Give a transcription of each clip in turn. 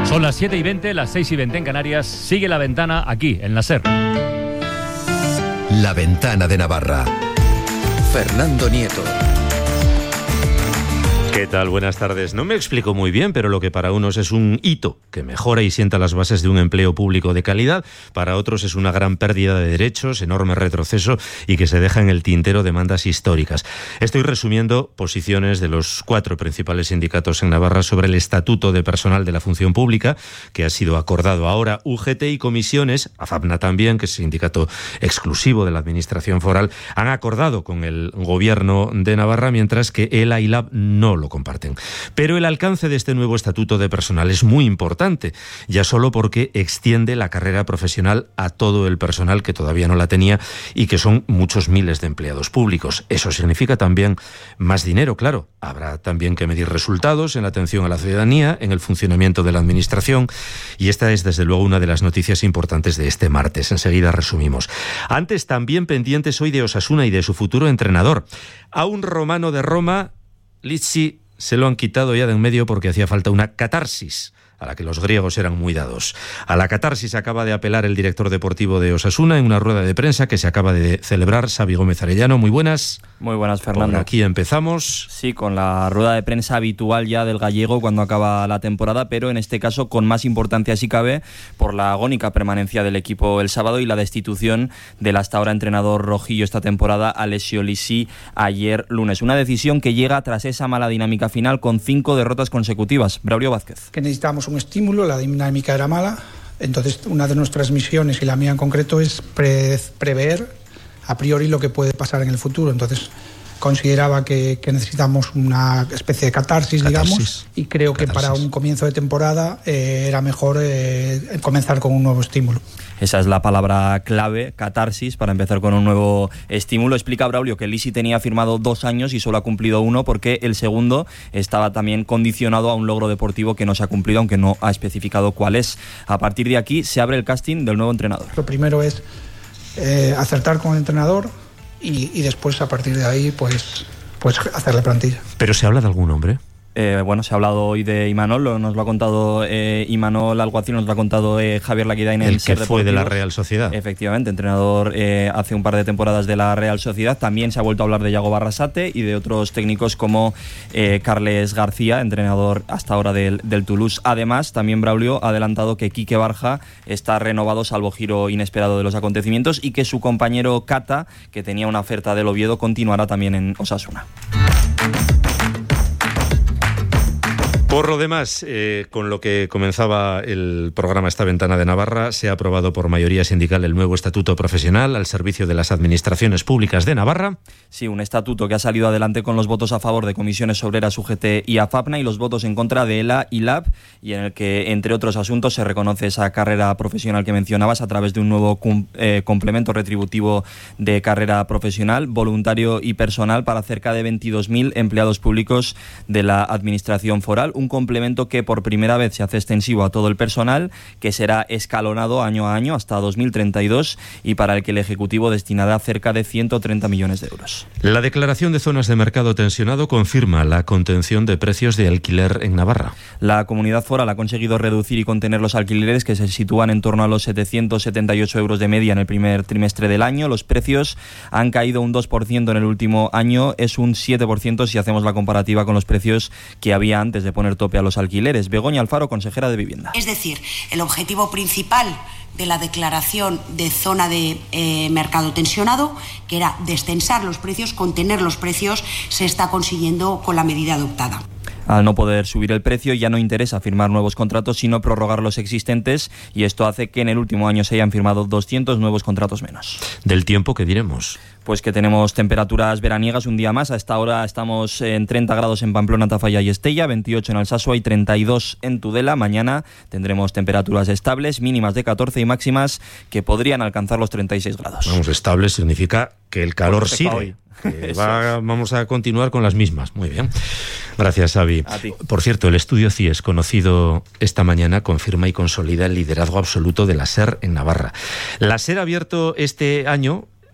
Son las 7:20, las 6:20 en Canarias. Sigue La Ventana aquí, en la SER. La Ventana de Navarra. Fernando Nieto. ¿Qué tal? Buenas tardes. No me explico muy bien, pero lo que para unos es un hito que mejora y sienta las bases de un empleo público de calidad, para otros es una gran pérdida de derechos, enorme retroceso y que se deja en el tintero demandas históricas. Estoy resumiendo posiciones de los 4 principales sindicatos en Navarra sobre el Estatuto de Personal de la Función Pública, que ha sido acordado ahora. UGT y comisiones, AFAPNA también, que es sindicato exclusivo de la Administración Foral, han acordado con el Gobierno de Navarra, mientras que ELA y LAB no lo comparten. Pero el alcance de este nuevo estatuto de personal es muy importante, ya solo porque extiende la carrera profesional a todo el personal que todavía no la tenía y que son muchos miles de empleados públicos. Eso significa también más dinero, claro. Habrá también que medir resultados en la atención a la ciudadanía, en el funcionamiento de la administración, y esta es desde luego una de las noticias importantes de este martes. Enseguida resumimos. Antes, también pendientes hoy de Osasuna y de su futuro entrenador. A un romano de Roma, Lizzi, se lo han quitado ya de en medio porque hacía falta una catarsis, a la que los griegos eran muy dados. A la catarsis acaba de apelar el director deportivo de Osasuna en una rueda de prensa que se acaba de celebrar. Xavi Gómez Arellano, muy buenas. Muy buenas, Fernando. Por aquí empezamos. Sí, con la rueda de prensa habitual ya del gallego cuando acaba la temporada, pero en este caso con más importancia si cabe por la agónica permanencia del equipo el sábado y la destitución del hasta ahora entrenador rojillo esta temporada, Alessio Lizzi, ayer lunes. Una decisión que llega tras esa mala dinámica final con 5 derrotas consecutivas. Braulio Vázquez. Que necesitamos un estímulo, la dinámica era mala, entonces una de nuestras misiones, y la mía en concreto, es prever a priori lo que puede pasar en el futuro. Entonces consideraba que necesitamos una especie de catarsis, digamos, y creo que para un comienzo de temporada era mejor comenzar con un nuevo estímulo. Esa es la palabra clave, catarsis, para empezar con un nuevo estímulo. Explica Braulio que Lizzi tenía firmado 2 años y solo ha cumplido 1 porque el segundo estaba también condicionado a un logro deportivo que no se ha cumplido, aunque no ha especificado cuál es. A partir de aquí se abre el casting del nuevo entrenador. Lo primero es acertar con el entrenador y después a partir de ahí pues hacer la plantilla. ¿Pero se habla de algún nombre? Bueno, se ha hablado hoy de Imanol, nos lo ha contado Imanol Alguacil, nos lo ha contado Javier Laguidain, el que fue de la Real Sociedad. Efectivamente, entrenador hace un par de temporadas de la Real Sociedad. También se ha vuelto a hablar de Yago Barrasate y de otros técnicos como Carles García, entrenador hasta ahora del Toulouse. Además, también Braulio ha adelantado que Quique Barja está renovado salvo giro inesperado de los acontecimientos y que su compañero Cata, que tenía una oferta del Oviedo, continuará también en Osasuna. Por lo demás, con lo que comenzaba el programa Esta Ventana de Navarra, se ha aprobado por mayoría sindical el nuevo estatuto profesional al servicio de las administraciones públicas de Navarra. Sí, un estatuto que ha salido adelante con los votos a favor de Comisiones Obreras, UGT y AFAPNA y los votos en contra de ELA y LAB, y en el que, entre otros asuntos, se reconoce esa carrera profesional que mencionabas a través de un nuevo complemento retributivo de carrera profesional, voluntario y personal para cerca de 22.000 empleados públicos de la Administración Foral. Un complemento que por primera vez se hace extensivo a todo el personal, que será escalonado año a año hasta 2032 y para el que el Ejecutivo destinará cerca de 130 millones de euros. La declaración de zonas de mercado tensionado confirma la contención de precios de alquiler en Navarra. La Comunidad Foral ha conseguido reducir y contener los alquileres, que se sitúan en torno a los 778 euros de media en el primer trimestre del año. Los precios han caído un 2% en el último año, es un 7% si hacemos la comparativa con los precios que había antes de poner tope a los alquileres. Begoña Alfaro, consejera de Vivienda. Es decir, el objetivo principal de la declaración de zona de mercado tensionado, que era descensar los precios, contener los precios, se está consiguiendo con la medida adoptada. Al no poder subir el precio, ya no interesa firmar nuevos contratos, sino prorrogar los existentes, y esto hace que en el último año se hayan firmado 200 nuevos contratos menos. ¿Del tiempo qué diremos? Pues que tenemos temperaturas veraniegas un día más. A esta hora estamos en 30 grados en Pamplona, Tafalla y Estella, 28 en Alsasua y 32 en Tudela. Mañana tendremos temperaturas estables, mínimas de 14 y máximas que podrían alcanzar los 36 grados. Vamos, estable significa que el calor sigue. Vamos a continuar con las mismas. Muy bien. Gracias, Xavi. Por cierto, el estudio CIES, conocido esta mañana, confirma y consolida el liderazgo absoluto de la SER en Navarra. La SER ha abierto este año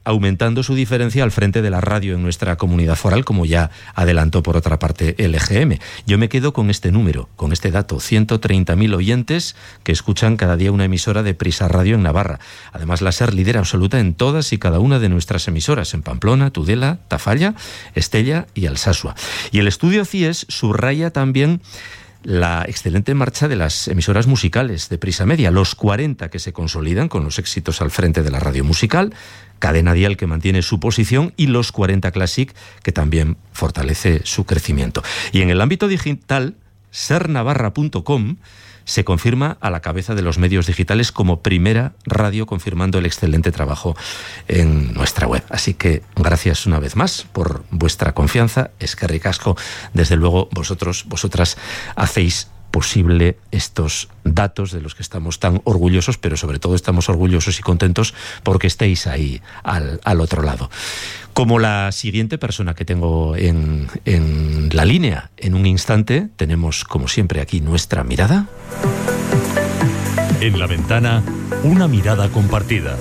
aumentando su diferencia al frente de la radio en nuestra comunidad foral, como ya adelantó por otra parte el EGM. Yo me quedo con este número, con este dato: 130.000 oyentes que escuchan cada día una emisora de Prisa Radio en Navarra. Además, la SER lidera absoluta en todas y cada una de nuestras emisoras, en Pamplona, Tudela, Tafalla, Estella y Alsasua. Y el estudio CIES subraya también la excelente marcha de las emisoras musicales de Prisa Media, los 40 que se consolidan con los éxitos al frente de la radio musical, Cadena Dial que mantiene su posición y los 40 Classic que también fortalece su crecimiento. Y en el ámbito digital, sernavarra.com se confirma a la cabeza de los medios digitales como primera radio, confirmando el excelente trabajo en nuestra web. Así que gracias una vez más por vuestra confianza. Eskerrik asko. Desde luego vosotras hacéis posible estos datos de los que estamos tan orgullosos, pero sobre todo estamos orgullosos y contentos porque estéis ahí al otro lado. Como la siguiente persona que tengo en la línea, en un instante tenemos, como siempre, aquí nuestra mirada. En la ventana, una mirada compartida.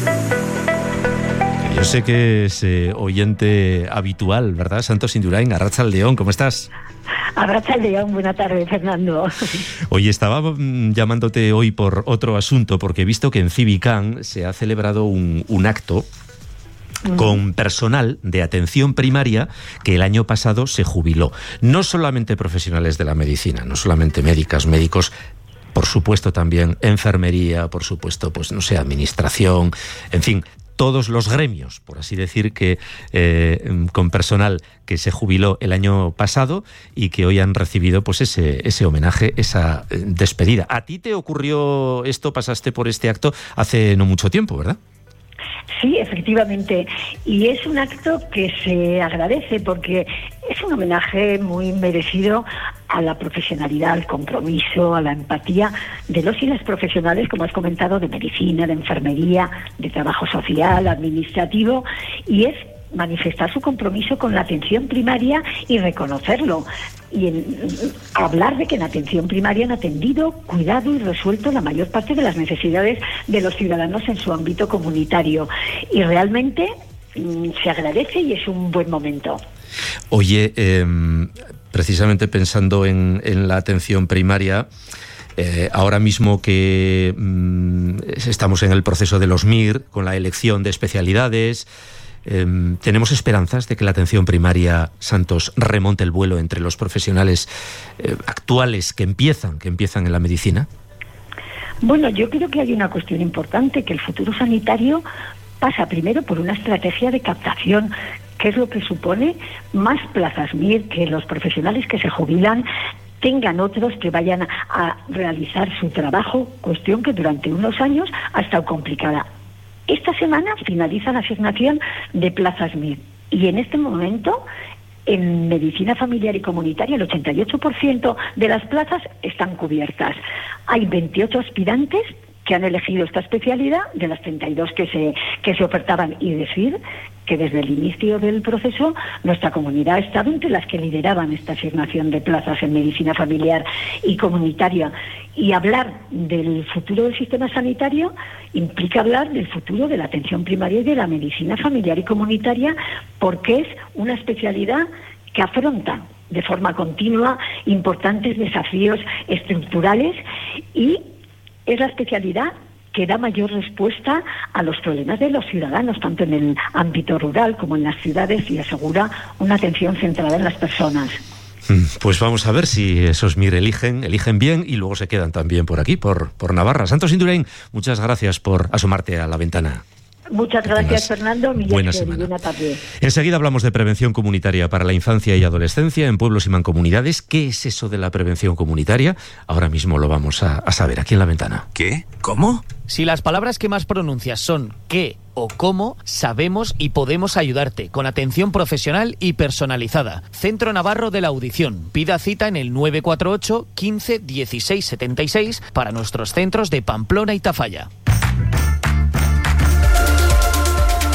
Yo sé que es oyente habitual, ¿verdad? Santos Indurain, Arratsaldeon, ¿cómo estás? Arratsaldeon, buena tarde, Fernando. Oye, estaba llamándote hoy por otro asunto, porque he visto que en Civicán se ha celebrado un acto con personal de atención primaria que el año pasado se jubiló. No solamente profesionales de la medicina, no solamente médicos, por supuesto también enfermería, por supuesto, pues no sé, administración, en fin, todos los gremios, por así decir, que con personal que se jubiló el año pasado y que hoy han recibido pues ese homenaje, esa despedida. ¿A ti te ocurrió esto, pasaste por este acto hace no mucho tiempo, verdad? Sí, efectivamente, y es un acto que se agradece porque es un homenaje muy merecido a la profesionalidad, al compromiso, a la empatía de los y las profesionales, como has comentado, de medicina, de enfermería, de trabajo social, administrativo, y es manifestar su compromiso con la atención primaria y reconocerlo. Y hablar de que en atención primaria han atendido, cuidado y resuelto la mayor parte de las necesidades de los ciudadanos en su ámbito comunitario. Y realmente se agradece y es un buen momento. Oye, precisamente pensando en la atención primaria, ahora mismo que estamos en el proceso de los MIR, con la elección de especialidades, ¿tenemos esperanzas de que la atención primaria, Santos, remonte el vuelo entre los profesionales actuales que empiezan en la medicina? Bueno, yo creo que hay una cuestión importante, que el futuro sanitario pasa primero por una estrategia de captación, que es lo que supone más plazas MIR, que los profesionales que se jubilan tengan otros que vayan a realizar su trabajo, cuestión que durante unos años ha estado complicada. Esta semana finaliza la asignación de plazas MIR y en este momento en medicina familiar y comunitaria el 88% de las plazas están cubiertas. Hay 28 aspirantes que han elegido esta especialidad de las 32 que se ofertaban, y decir que desde el inicio del proceso nuestra comunidad ha estado entre las que lideraban esta asignación de plazas en medicina familiar y comunitaria. Y hablar del futuro del sistema sanitario implica hablar del futuro de la atención primaria y de la medicina familiar y comunitaria, porque es una especialidad que afronta de forma continua importantes desafíos estructurales y es la especialidad que da mayor respuesta a los problemas de los ciudadanos, tanto en el ámbito rural como en las ciudades, y asegura una atención centrada en las personas. Pues vamos a ver si esos MIR eligen bien y luego se quedan también por aquí, por Navarra. Santos Indurain, muchas gracias por asomarte a la ventana. Muchas gracias, Fernando. Buena semana. Buena tarde. Enseguida hablamos de prevención comunitaria para la infancia y adolescencia en pueblos y mancomunidades. ¿Qué es eso de la prevención comunitaria? Ahora mismo lo vamos a saber aquí en La Ventana. ¿Qué? ¿Cómo? Si las palabras que más pronuncias son qué o cómo, sabemos y podemos ayudarte con atención profesional y personalizada. Centro Navarro de la Audición. Pida cita en el 948 15 16 76 para nuestros centros de Pamplona y Tafalla.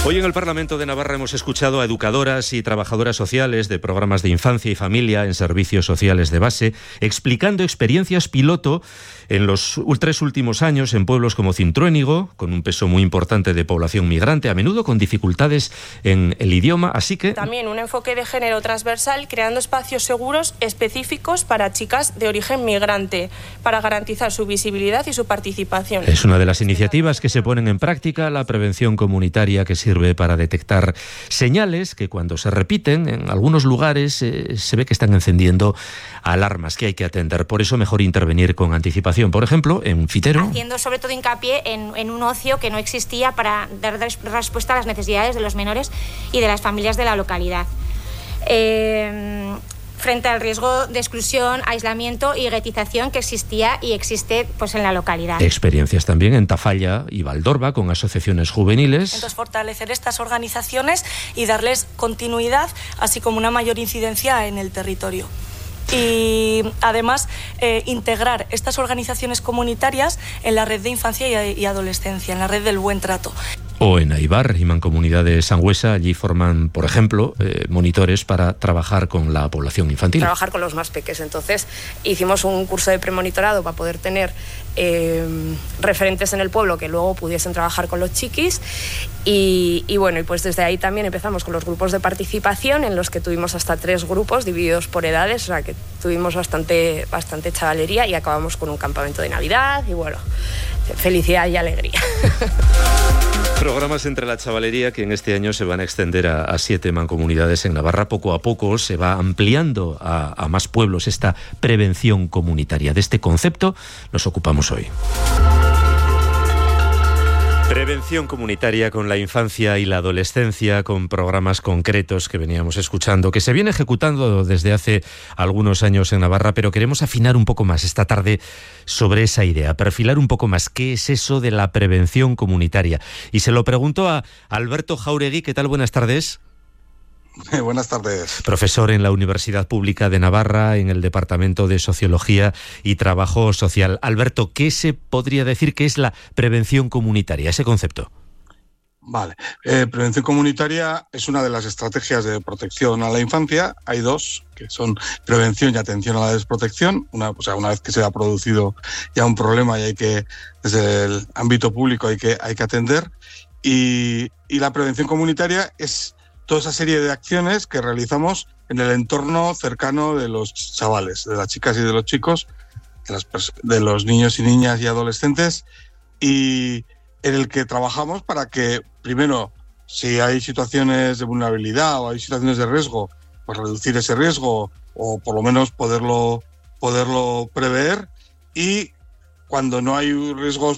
Hoy en el Parlamento de Navarra hemos escuchado a educadoras y trabajadoras sociales de programas de infancia y familia en servicios sociales de base explicando experiencias piloto en los 3 últimos años en pueblos como Cintruénigo, con un peso muy importante de población migrante, a menudo con dificultades en el idioma, así que... También un enfoque de género transversal, creando espacios seguros específicos para chicas de origen migrante, para garantizar su visibilidad y su participación. Es una de las iniciativas que se ponen en práctica, la prevención comunitaria, que sirve para detectar señales que cuando se repiten en algunos lugares se ve que están encendiendo alarmas que hay que atender. Por eso mejor intervenir con anticipación. Por ejemplo, en Fitero... Haciendo sobre todo hincapié en un ocio que no existía para dar respuesta a las necesidades de los menores y de las familias de la localidad. Frente al riesgo de exclusión, aislamiento y guetización que existía y existe pues, en la localidad. Experiencias también en Tafalla y Valdorba con asociaciones juveniles. Entonces, fortalecer estas organizaciones y darles continuidad, así como una mayor incidencia en el territorio. Y además integrar estas organizaciones comunitarias en la red de infancia y adolescencia, en la red del buen trato. O en Aibar y Mancomunidad de Sangüesa, allí forman, por ejemplo, monitores para trabajar con la población infantil. Trabajar con los más peques. Entonces hicimos un curso de premonitorado para poder tener referentes en el pueblo que luego pudiesen trabajar con los chiquis y bueno, y pues desde ahí también empezamos con los grupos de participación en los que tuvimos hasta 3 grupos divididos por edades, o sea que tuvimos bastante chavalería y acabamos con un campamento de Navidad y bueno, felicidad y alegría. Programas entre la chavalería que en este año se van a extender a 7 mancomunidades en Navarra. Poco a poco se va ampliando a más pueblos esta prevención comunitaria. De este concepto nos ocupamos hoy. Prevención comunitaria con la infancia y la adolescencia, con programas concretos que veníamos escuchando, que se viene ejecutando desde hace algunos años en Navarra, pero queremos afinar un poco más esta tarde sobre esa idea, perfilar un poco más qué es eso de la prevención comunitaria. Y se lo pregunto a Alberto Jauregui. ¿Qué tal? Buenas tardes. Buenas tardes. Profesor en la Universidad Pública de Navarra, en el Departamento de Sociología y Trabajo Social. Alberto, ¿qué se podría decir que es la prevención comunitaria, ese concepto? Vale. Prevención comunitaria es una de las estrategias de protección a la infancia. Hay 2, que son prevención y atención a la desprotección. Una vez que se ha producido ya un problema y hay que, desde el ámbito público, hay que atender. Y la prevención comunitaria es toda esa serie de acciones que realizamos en el entorno cercano de los chavales, de las chicas y de los chicos, de los niños y niñas y adolescentes, y en el que trabajamos para que, primero, si hay situaciones de vulnerabilidad o hay situaciones de riesgo, pues reducir ese riesgo o por lo menos poderlo prever, y cuando no hay riesgos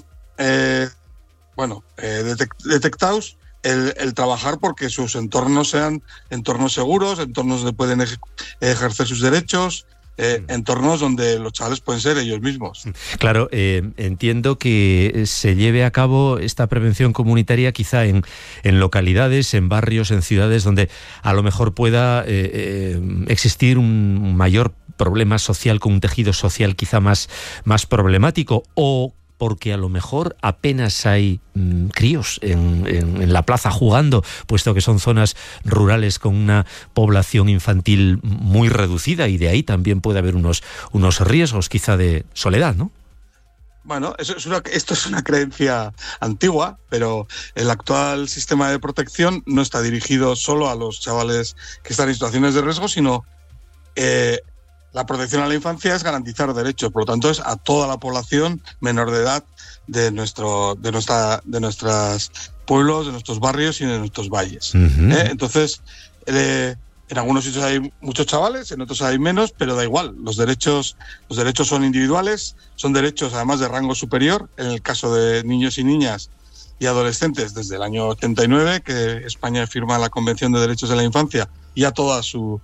detectados, el trabajar porque sus entornos sean entornos seguros, entornos donde pueden ejercer sus derechos, entornos donde los chavales pueden ser ellos mismos. Claro, entiendo que se lleve a cabo esta prevención comunitaria quizá en localidades, en barrios, en ciudades donde a lo mejor pueda existir un mayor problema social, con un tejido social quizá más problemático, o porque a lo mejor apenas hay críos en la plaza jugando, puesto que son zonas rurales con una población infantil muy reducida, y de ahí también puede haber unos riesgos quizá de soledad, ¿no? Bueno, esto es una creencia antigua, pero el actual sistema de protección no está dirigido solo a los chavales que están en situaciones de riesgo, sino la protección a la infancia es garantizar derechos, por lo tanto es a toda la población menor de edad de nuestros pueblos, de nuestros barrios y de nuestros valles. Uh-huh. Entonces, en algunos sitios hay muchos chavales, en otros hay menos, pero da igual. Los derechos son individuales, son derechos además de rango superior. En el caso de niños y niñas y adolescentes, desde el año 89, que España firma la Convención de Derechos de la Infancia, y ya toda su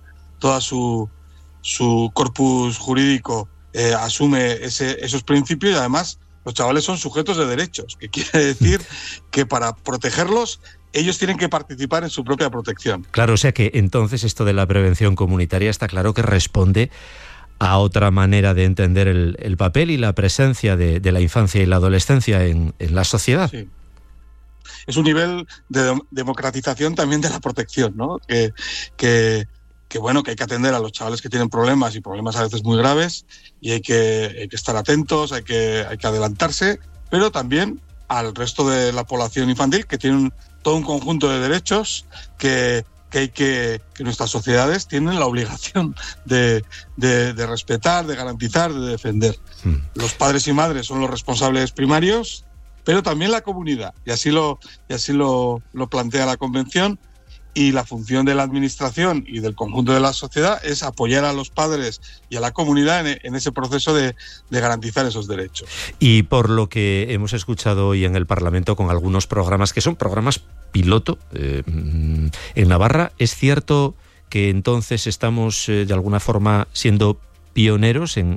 corpus jurídico asume esos principios, y además los chavales son sujetos de derechos, que quiere decir que para protegerlos ellos tienen que participar en su propia protección. Claro, o sea que entonces esto de la prevención comunitaria está claro que responde a otra manera de entender el papel y la presencia de la infancia y la adolescencia en la sociedad. Sí. es un nivel de democratización también de la protección, ¿no? Que bueno, que hay que atender a los chavales que tienen problemas y problemas a veces muy graves, y hay que estar atentos, hay que adelantarse, pero también al resto de la población infantil, que tiene todo un conjunto de derechos que nuestras sociedades tienen la obligación de respetar, de garantizar, de defender. Los padres y madres son los responsables primarios, pero también la comunidad, y así lo plantea la Convención. Y la función de la Administración y del conjunto de la sociedad es apoyar a los padres y a la comunidad en ese proceso de garantizar esos derechos. Y por lo que hemos escuchado hoy en el Parlamento con algunos programas, que son programas piloto en Navarra, ¿es cierto que entonces estamos de alguna forma siendo pioneros en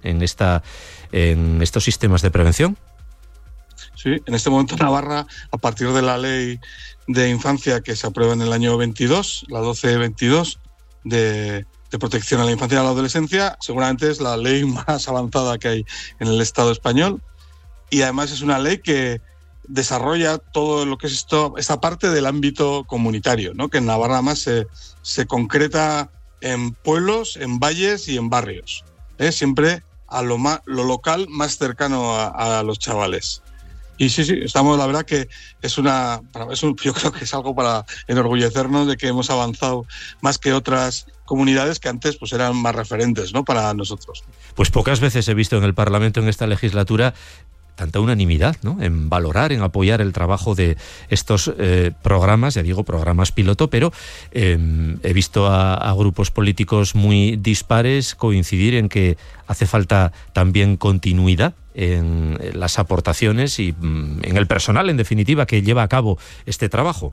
estos sistemas de prevención? Sí, en este momento Navarra, a partir de la ley de infancia que se aprueba en el año 22, la 1222 de protección a la infancia y a la adolescencia, seguramente es la ley más avanzada que hay en el Estado español, y además es una ley que desarrolla todo lo que es esta parte del ámbito comunitario, ¿no? Que en Navarra más se concreta en pueblos, en valles y en barrios, siempre a lo local más cercano a los chavales. Y sí, estamos, la verdad que yo creo que es algo para enorgullecernos de que hemos avanzado más que otras comunidades que antes pues eran más referentes, ¿no?, para nosotros. Pues pocas veces he visto en el Parlamento en esta legislatura tanta unanimidad, ¿no?, en valorar, en apoyar el trabajo de estos programas, ya digo, programas piloto, pero he visto a grupos políticos muy dispares coincidir en que hace falta también continuidad en las aportaciones y en el personal, en definitiva, que lleva a cabo este trabajo.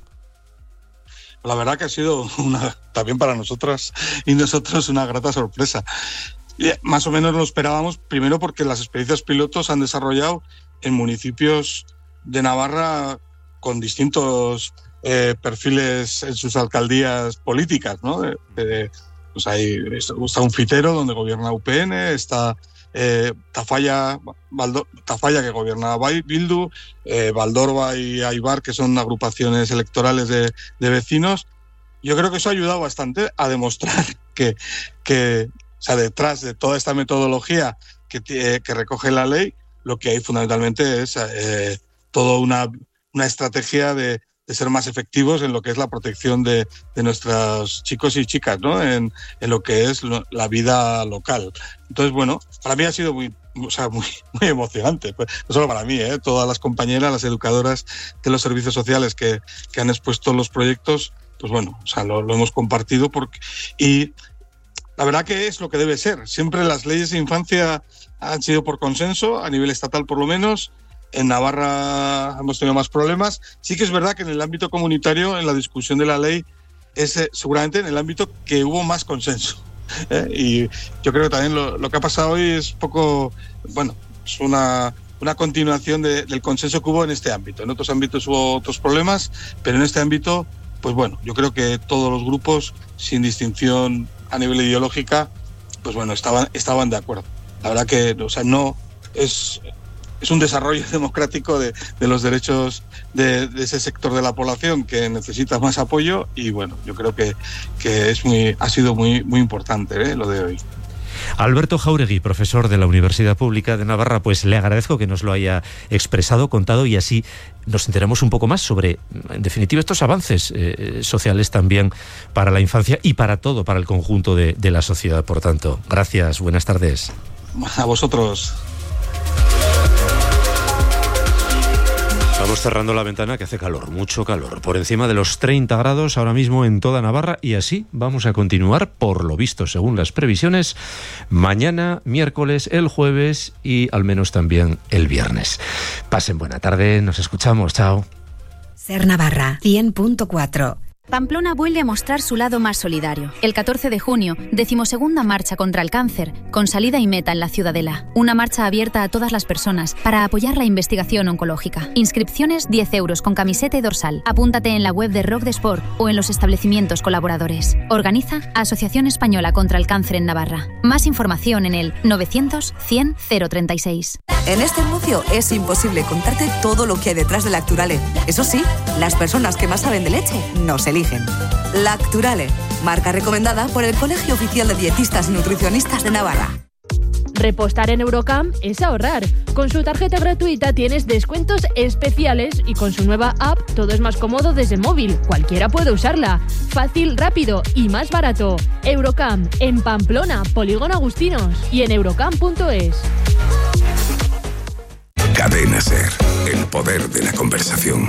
La verdad que ha sido también para nosotras y nosotros una grata sorpresa. Más o menos lo esperábamos, primero porque las experiencias pilotos se han desarrollado en municipios de Navarra con distintos perfiles en sus alcaldías políticas, ¿no? Pues está un Fitero, donde gobierna UPN, está Tafalla, que gobierna Bildu, Valdorba y Aibar, que son agrupaciones electorales de vecinos. Yo creo que eso ha ayudado bastante a demostrar que o sea, detrás de toda esta metodología que recoge la ley, lo que hay fundamentalmente es toda una estrategia de ser más efectivos en lo que es la protección de nuestros chicos y chicas, ¿no?, en lo que es la vida local. Entonces, bueno, para mí ha sido muy emocionante, pues, no solo para mí, todas las compañeras, las educadoras de los servicios sociales que han expuesto los proyectos, pues bueno, o sea, lo hemos compartido y la verdad que es lo que debe ser. Siempre las leyes de infancia han sido por consenso, a nivel estatal por lo menos. En Navarra hemos tenido más problemas. Sí que es verdad que en el ámbito comunitario, en la discusión de la ley, es seguramente en el ámbito que hubo más consenso. Y yo creo que también lo que ha pasado hoy es es una continuación del consenso que hubo en este ámbito. En otros ámbitos hubo otros problemas, pero en este ámbito, pues bueno, yo creo que todos los grupos, sin distinción a nivel ideológica, pues bueno, estaban de acuerdo. La verdad que, o sea, no es un desarrollo democrático de los derechos de ese sector de la población que necesita más apoyo, y bueno, yo creo que ha sido muy, muy importante lo de hoy. Alberto Jáuregui, profesor de la Universidad Pública de Navarra, pues le agradezco que nos lo haya expresado, contado, y así nos enteramos un poco más sobre, en definitiva, estos avances sociales también para la infancia y para el conjunto de la sociedad. Por tanto, gracias, buenas tardes. A vosotros. Estamos cerrando la ventana, que hace calor, mucho calor, por encima de los 30 grados ahora mismo en toda Navarra, y así vamos a continuar, por lo visto, según las previsiones, mañana, miércoles, el jueves y al menos también el viernes. Pasen buena tarde, nos escuchamos, chao. Ser Navarra, 100.4. Pamplona vuelve a mostrar su lado más solidario. El 14 de junio, 12ª Marcha contra el Cáncer, con salida y meta en la Ciudadela. Una marcha abierta a todas las personas para apoyar la investigación oncológica. Inscripciones 10 euros con camiseta y dorsal. Apúntate en la web de Rock de Sport o en los establecimientos colaboradores. Organiza Asociación Española contra el Cáncer en Navarra. Más información en el 900 100 036. En este anuncio es imposible contarte todo lo que hay detrás de Lacturale. Eso sí, las personas que más saben de leche nos eligen. Lacturale, marca recomendada por el Colegio Oficial de Dietistas y Nutricionistas de Navarra. Repostar en Eurocamp es ahorrar. Con su tarjeta gratuita tienes descuentos especiales y con su nueva app todo es más cómodo desde el móvil. Cualquiera puede usarla. Fácil, rápido y más barato. Eurocamp en Pamplona, Polígono Agustinos y en eurocamp.es. Cadena SER, el poder de la conversación.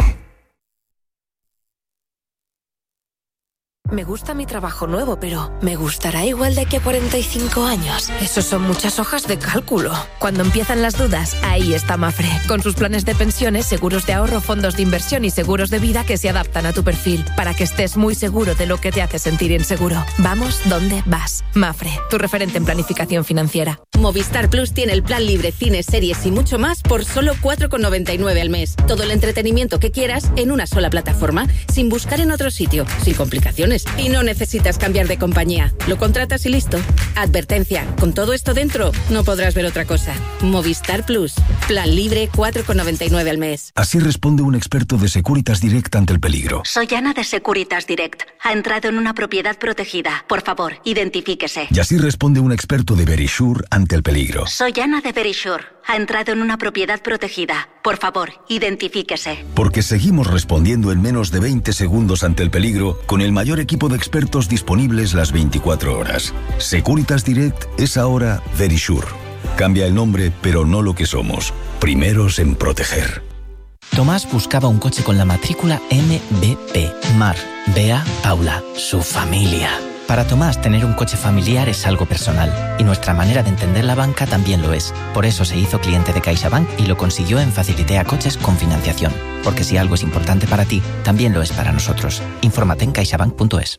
Me gusta mi trabajo nuevo, pero ¿me gustará igual de aquí a 45 años? Esos son muchas hojas de cálculo. Cuando empiezan las dudas, ahí está Mafre. Con sus planes de pensiones, seguros de ahorro, fondos de inversión y seguros de vida que se adaptan a tu perfil, para que estés muy seguro de lo que te hace sentir inseguro. Vamos donde vas. Mafre, tu referente en planificación financiera. Movistar Plus tiene el plan libre, cines, series y mucho más por solo 4,99 al mes. Todo el entretenimiento que quieras en una sola plataforma, sin buscar en otro sitio, sin complicaciones. Y no necesitas cambiar de compañía. Lo contratas y listo. Advertencia, con todo esto dentro, no podrás ver otra cosa. Movistar Plus. Plan libre, 4,99 al mes. Así responde un experto de Securitas Direct ante el peligro. Soy Ana de Securitas Direct. Ha entrado en una propiedad protegida. Por favor, identifíquese. Y así responde un experto de Verisure ante el peligro. Soy Ana de Verisure. Ha entrado en una propiedad protegida. Por favor, identifíquese. Porque seguimos respondiendo en menos de 20 segundos ante el peligro con el mayor equipo de expertos disponibles las 24 horas. Securitas Direct es ahora Verisure. Cambia el nombre, pero no lo que somos. Primeros en proteger. Tomás buscaba un coche con la matrícula MBP. Mar, Bea, Paula, su familia. Para Tomás, tener un coche familiar es algo personal, y nuestra manera de entender la banca también lo es. Por eso se hizo cliente de CaixaBank y lo consiguió en Facilitea Coches con financiación. Porque si algo es importante para ti, también lo es para nosotros. Infórmate en caixabank.es.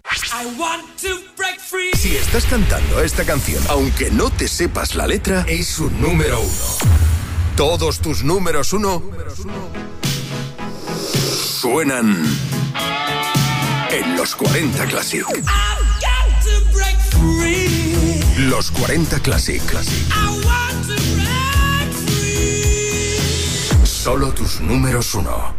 Si estás cantando esta canción, aunque no te sepas la letra, es un número 1. Todos tus números 1 suenan en los 40 Classic. Los 40 Classic. Solo tus números 1.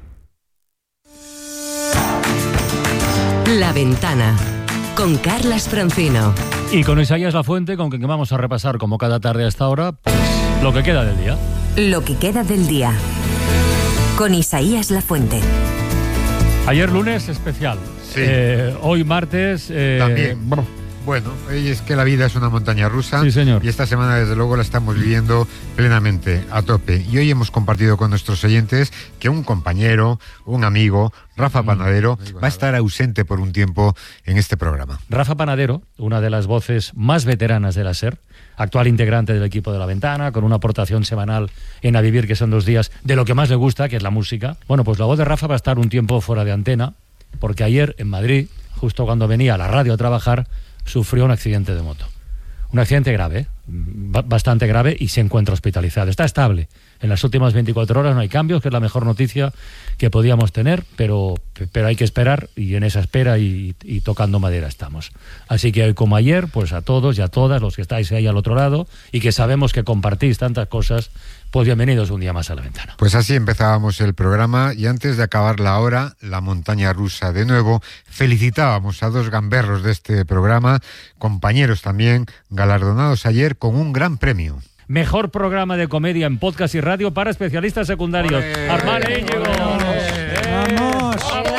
La Ventana, con Carlas Francino. Y con Isaías Lafuente, con quien vamos a repasar como cada tarde a esta hora, pues lo que queda del día. Lo que queda del día, con Isaías Lafuente. Ayer lunes especial. Sí. Hoy martes. También. Bueno, es que la vida es una montaña rusa. Sí, señor. Y esta semana, desde luego, la estamos viviendo plenamente, a tope. Y hoy hemos compartido con nuestros oyentes que un compañero, un amigo, Rafa Panadero, va a estar ausente por un tiempo en este programa. Rafa Panadero, una de las voces más veteranas de la SER, actual integrante del equipo de La Ventana, con una aportación semanal en A Vivir, que son 2 días, de lo que más le gusta, que es la música. Bueno, pues la voz de Rafa va a estar un tiempo fuera de antena, porque ayer en Madrid, justo cuando venía a la radio a trabajar, sufrió un accidente de moto. Un accidente grave, bastante grave, y se encuentra hospitalizado. Está estable. En las últimas 24 horas no hay cambios, que es la mejor noticia que podíamos tener, pero hay que esperar, y en esa espera y tocando madera estamos. Así que hoy como ayer, pues a todos y a todas los que estáis ahí al otro lado y que sabemos que compartís tantas cosas, pues bienvenidos un día más a La Ventana. Pues así empezábamos el programa, y antes de acabar la hora, la montaña rusa de nuevo, felicitábamos a 2 gamberros de este programa, compañeros también, galardonados ayer con un gran premio. Mejor programa de comedia en podcast y radio para especialistas secundarios. Armán e Íñigo. ¡Vamos!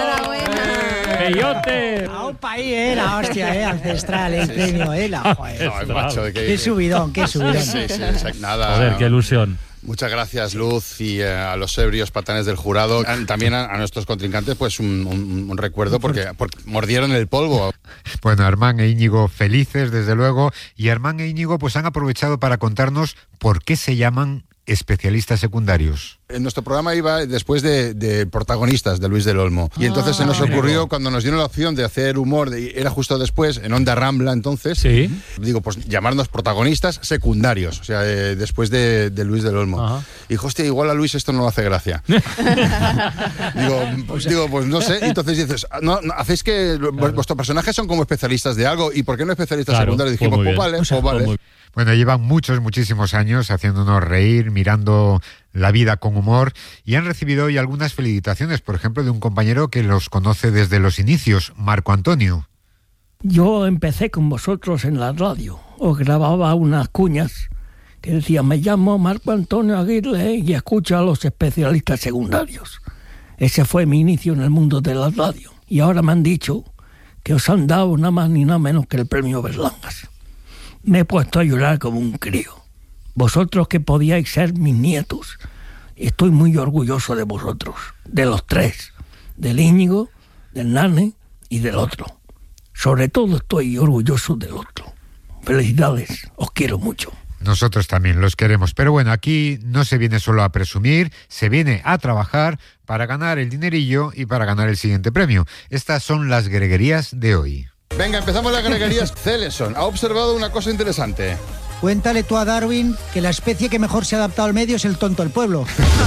¡Peyote! ¡Aupa ahí, la hostia, ancestral, el premio, No, macho, qué subidón, qué subidón. Sí, nada. Joder, qué ilusión. Muchas gracias, Luz, y a los ebrios patanes del jurado. También a nuestros contrincantes, pues un recuerdo porque mordieron el polvo. Bueno, Armán e Íñigo felices, desde luego, y Armán e Íñigo pues han aprovechado para contarnos por qué se llaman especialistas secundarios. En nuestro programa iba después de Protagonistas, de Luis del Olmo. Y entonces se nos ocurrió, cuando nos dieron la opción de hacer humor, era justo después, en Onda Rambla entonces, digo, pues llamarnos Protagonistas secundarios, o sea, después de Luis del Olmo. Ajá. Y dijo, hostia, igual a Luis esto no le hace gracia. digo, pues no sé. Entonces dices, no, hacéis que vuestros personajes son como especialistas de algo, ¿y por qué no especialistas secundarios? Dijimos, pues vale. Bueno, llevan muchísimos años haciéndonos reír, mirando la vida con humor, y han recibido hoy algunas felicitaciones, por ejemplo, de un compañero que los conoce desde los inicios, Marco Antonio. Yo empecé con vosotros en la radio, os grababa unas cuñas que decían, me llamo Marco Antonio Aguirre y escucho a los especialistas secundarios. Ese fue mi inicio en el mundo de la radio, y ahora me han dicho que os han dado nada más ni nada menos que el premio Berlangas. Me he puesto a llorar como un crío. Vosotros que podíais ser mis nietos. Estoy muy orgulloso de vosotros, de los tres, del Íñigo, del Nane y del otro. Sobre todo estoy orgulloso del otro. Felicidades, os quiero mucho. Nosotros también los queremos, pero bueno, aquí no se viene solo a presumir, se viene a trabajar para ganar el dinerillo y para ganar el siguiente premio. Estas son las greguerías de hoy. Venga, empezamos las greguerías. Celeson ha observado una cosa interesante. Cuéntale tú a Darwin que la especie que mejor se ha adaptado al medio es el tonto del pueblo.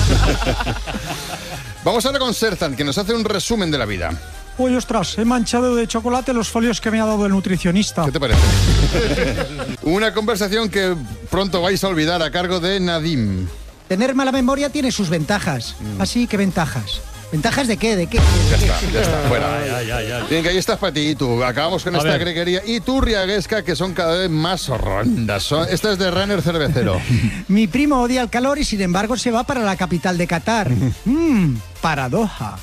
Vamos ahora con Serzan, que nos hace un resumen de la vida. Uy, ostras, he manchado de chocolate los folios que me ha dado el nutricionista. ¿Qué te parece? Una conversación que pronto vais a olvidar, a cargo de Nadim. Tener mala memoria tiene sus ventajas. Así que ventajas. ¿Ventajas de qué? Ya está, fuera. Bien, que ahí estás para ti y tú. Acabamos con esta greguería. Y tú, Riaguesca, que son cada vez más horrendas. Esta es de Runner Cervecero. Mi primo odia el calor y sin embargo se va para la capital de Qatar. Paradoja.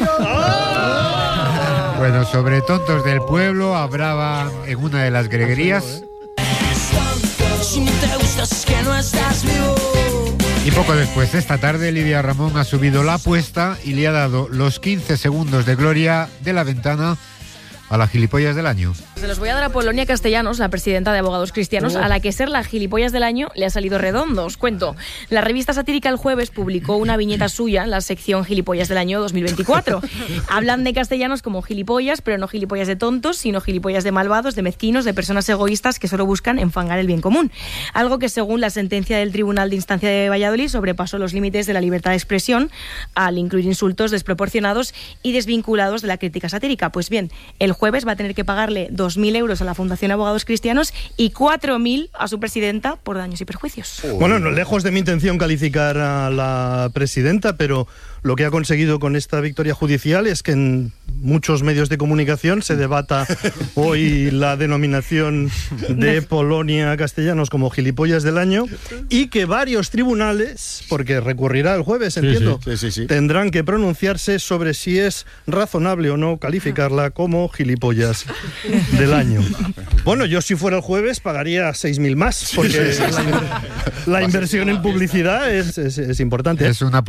Bueno, sobre tontos del pueblo hablaba en una de las greguerías. Si no te gustas es que no estás vivo. Y poco después, esta tarde, Lidia Ramón ha subido la apuesta y le ha dado los 15 segundos de gloria de La Ventana a la gilipollas del año. Se los voy a dar a Polonia Castellanos, la presidenta de Abogados Cristianos, a la que ser la gilipollas del año le ha salido redondo. Os cuento. La revista satírica El Jueves publicó una viñeta suya en la sección Gilipollas del año 2024. Hablan de castellanos como gilipollas, pero no gilipollas de tontos, sino gilipollas de malvados, de mezquinos, de personas egoístas que solo buscan enfangar el bien común. Algo que, según la sentencia del Tribunal de Instancia de Valladolid, sobrepasó los límites de la libertad de expresión al incluir insultos desproporcionados y desvinculados de la crítica satírica. Pues bien, El Jueves va a tener que pagarle 2.000 euros a la Fundación Abogados Cristianos y 4.000 a su presidenta por daños y perjuicios. Bueno, no, lejos de mi intención calificar a la presidenta, pero lo que ha conseguido con esta victoria judicial es que en muchos medios de comunicación se debata hoy la denominación de Polonia Castellanos como gilipollas del año y que varios tribunales, porque recurrirá el jueves, entiendo, sí. tendrán que pronunciarse sobre si es razonable o no calificarla como gilipollas del año. Bueno, yo si fuera el jueves pagaría 6.000 más, porque la inversión en publicidad es importante. Es una